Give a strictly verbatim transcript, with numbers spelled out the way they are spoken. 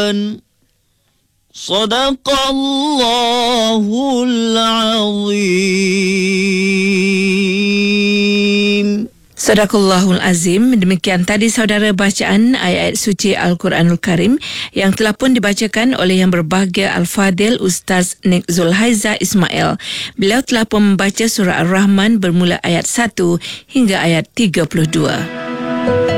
Rahman. Sadaqallahul Azim. Sadaqallahul Azim. Demikian tadi saudara bacaan ayat suci Al-Quranul Karim yang telah pun dibacakan oleh Yang Berbahagia Al-Fadil Ustaz Nik Zulhaiza Ismail. Beliau telah pun membaca surah Ar-Rahman bermula ayat satu hingga ayat tiga puluh dua.